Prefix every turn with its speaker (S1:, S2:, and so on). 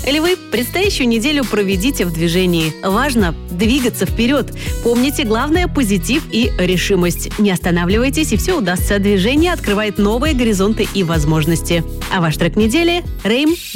S1: Львы, предстоящую неделю проведите в движении. Важно двигаться вперед. Помните, главное – позитив и решимость. Не останавливайтесь, и все удастся. Движение открывает новые горизонты и возможности. А ваш трек недели – Рейм.